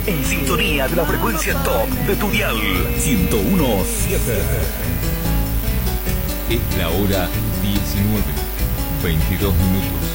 En sintonía de la frecuencia top de tu dial 101.7. Es la hora 19:22.